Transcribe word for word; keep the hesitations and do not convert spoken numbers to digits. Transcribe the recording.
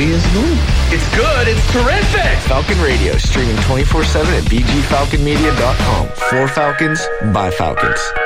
movie is good. It's good. It's terrific. Falcon Radio, streaming twenty-four seven at b g falcon media dot com. For Falcons, by Falcons.